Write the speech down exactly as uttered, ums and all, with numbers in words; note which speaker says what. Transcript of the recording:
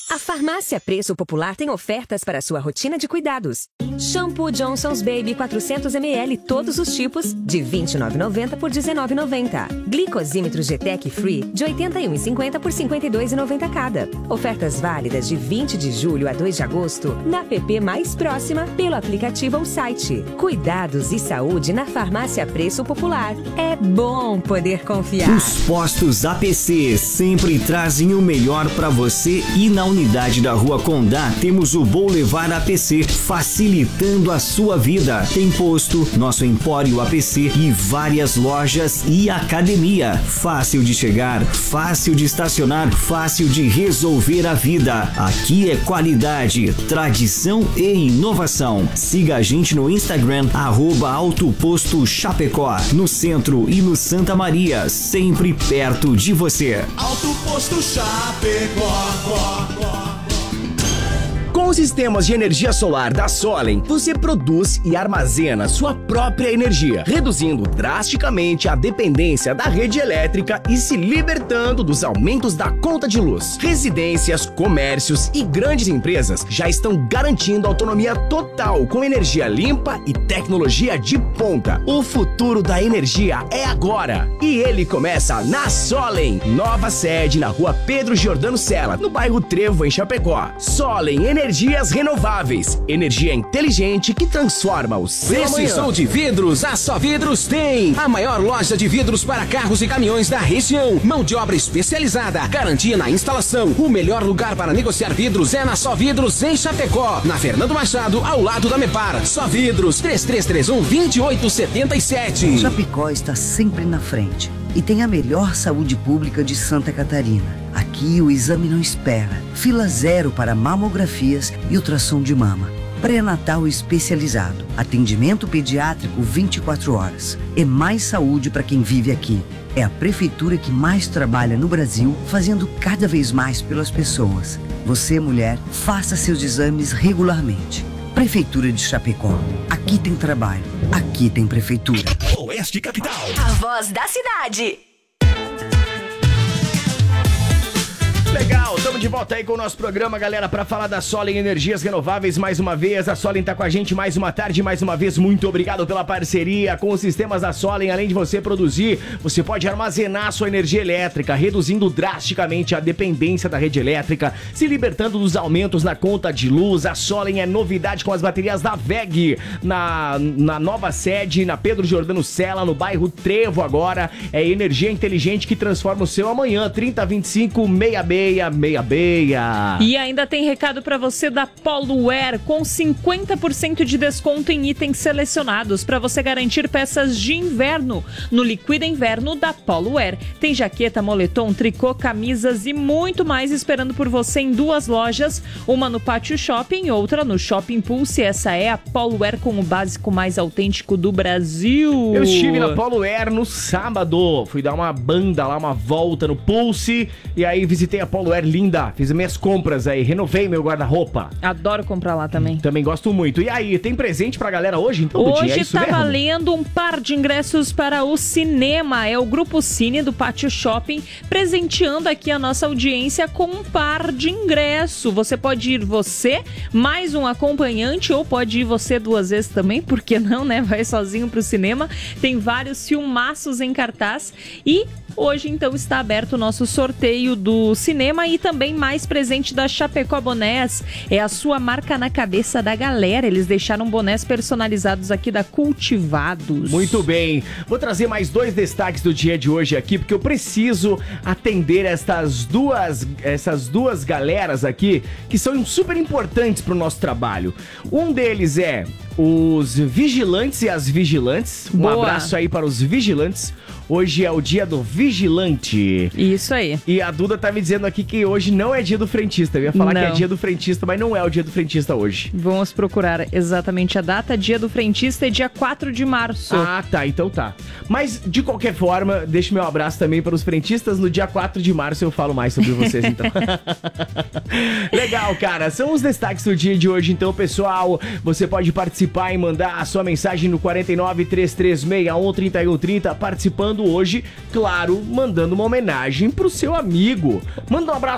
Speaker 1: A Farmácia Preço Popular tem ofertas para sua rotina de cuidados. Shampoo Johnson's Baby quatrocentos mililitros, todos os tipos, de vinte e nove reais e noventa centavos por dezenove reais e noventa centavos. Glicosímetro G-Tech Free, de oitenta e um reais e cinquenta centavos por cinquenta e dois reais e noventa centavos cada. Ofertas válidas de vinte de julho a dois de agosto, na app mais próxima, pelo aplicativo ou site. Cuidados e saúde na Farmácia Preço Popular. É bom poder confiar.
Speaker 2: Os postos A P C sempre trazem o melhor para você e na unidade da Rua Condá temos o Vou Levar A P C, facilitando a sua vida. Tem posto, nosso Empório A P C e várias lojas e academia. Fácil de chegar, fácil de estacionar, fácil de resolver a vida. Aqui é qualidade, tradição e inovação. Siga a gente no Instagram, arroba Autoposto Chapecó, no centro e no Santa Maria, sempre perto de você.
Speaker 3: Autoposto Chapecó.
Speaker 4: Com sistemas de energia solar da Solen, você produz e armazena sua própria energia, reduzindo drasticamente a dependência da rede elétrica e se libertando dos aumentos da conta de luz. Residências, comércios e grandes empresas já estão garantindo autonomia total com energia limpa e tecnologia de ponta. O futuro da energia é agora e ele começa na Solen. Nova sede na Rua Pedro Giordano Sela, no bairro Trevo, em Chapecó. Solen Energia Energias renováveis. Energia inteligente que transforma o seu amanhã.
Speaker 5: Precisou de vidros? A Só Vidros tem. A maior loja de vidros para carros e caminhões da região. Mão de obra especializada. Garantia na instalação. O melhor lugar para negociar vidros é na Só Vidros em Chapecó. Na Fernando Machado, ao lado da Mepar. Só Vidros. três três três um, dois oito sete sete.
Speaker 6: Chapecó está sempre na frente e tem a melhor saúde pública de Santa Catarina. Aqui o exame não espera. Fila zero para mamografias e ultrassom de mama. Pré-natal especializado. Atendimento pediátrico vinte e quatro horas. É mais saúde para quem vive aqui. É a prefeitura que mais trabalha no Brasil, fazendo cada vez mais pelas pessoas. Você, mulher, faça seus exames regularmente. Prefeitura de Chapecó. Aqui tem trabalho. Aqui tem prefeitura.
Speaker 3: Oeste Capital.
Speaker 1: A voz da cidade.
Speaker 4: Legal, estamos de volta aí com o nosso programa, galera, para falar da Solen Energias Renováveis mais uma vez. A Solen tá com a gente mais uma tarde, mais uma vez, muito obrigado pela parceria com os sistemas da Solen. Além de você produzir, você pode armazenar sua energia elétrica, reduzindo drasticamente a dependência da rede elétrica, se libertando dos aumentos na conta de luz. A Solen é novidade com as baterias da W E G na, na nova sede, na Pedro Giordano Sela, no bairro Trevo agora. É energia inteligente que transforma o seu amanhã. trinta, vinte e cinco, sessenta e seis. Meia, meia, meia.
Speaker 7: E ainda tem recado pra você da Poluer com cinquenta por cento de desconto em itens selecionados para você garantir peças de inverno no Liquida Inverno da Poluer. Tem jaqueta, moletom, tricô, camisas e muito mais esperando por você em duas lojas, uma no Pátio Shopping e outra no Shopping Pulse. Essa é a Poluer com o básico mais autêntico do Brasil.
Speaker 4: Eu estive na Poluer no sábado, fui dar uma banda lá, uma volta no Pulse e aí visitei a Poluer linda, fiz minhas compras aí, renovei meu guarda-roupa.
Speaker 7: Adoro comprar lá também.
Speaker 4: Também gosto muito. E aí, tem presente pra galera hoje? Então,
Speaker 7: hoje
Speaker 4: dia, é isso
Speaker 7: tá
Speaker 4: mesmo?
Speaker 7: valendo um par de ingressos para o cinema. É o Grupo Cine do Pátio Shopping presenteando aqui a nossa audiência com um par de ingresso. Você pode ir você, mais um acompanhante, ou pode ir você duas vezes também, por que não, né? Vai sozinho pro cinema. Tem vários filmaços em cartaz e hoje, então, está aberto o nosso sorteio do cinema e também mais presente da Chapecó Bonés. É a sua marca na cabeça da galera. Eles deixaram bonés personalizados aqui da Cultivados.
Speaker 4: Muito bem. Vou trazer mais dois destaques do dia de hoje aqui, porque eu preciso atender estas duas, essas duas galeras aqui, que são super importantes para o nosso trabalho. Um deles é os vigilantes e as vigilantes. Um
Speaker 7: Boa.
Speaker 4: abraço aí para os vigilantes. Hoje é o dia do vigilante.
Speaker 7: Isso aí.
Speaker 4: E a Duda tá me dizendo aqui que hoje não é dia do frentista. Eu ia falar
Speaker 7: não.
Speaker 4: que é dia do frentista, mas não é o dia do frentista hoje.
Speaker 7: Vamos procurar exatamente a data. Dia do frentista é dia quatro de março.
Speaker 4: Ah, tá. Então tá. Mas, de qualquer forma, deixo meu abraço também para os frentistas. No dia quatro de março eu falo mais sobre vocês, então. Legal, cara. São os destaques do dia de hoje. Então, pessoal, você pode participar e mandar a sua mensagem no quarenta e nove, três três seis um, trinta e um trinta, participando hoje, claro, mandando uma homenagem pro seu amigo. Manda um abraço